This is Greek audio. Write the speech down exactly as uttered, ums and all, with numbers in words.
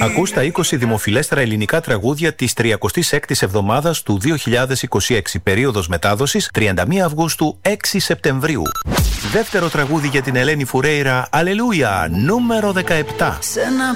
Ακούς τα είκοσι δημοφιλέστερα ελληνικά τραγούδια της τριακοστής έκτης εβδομάδας του δύο χιλιάδες είκοσι έξι. Περίοδος μετάδοσης τριάντα μία Αυγούστου με έξι Σεπτεμβρίου. Δεύτερο τραγούδι για την Ελένη Φουρέιρα, Αλληλούια, νούμερο δεκαεπτά. Σε ένα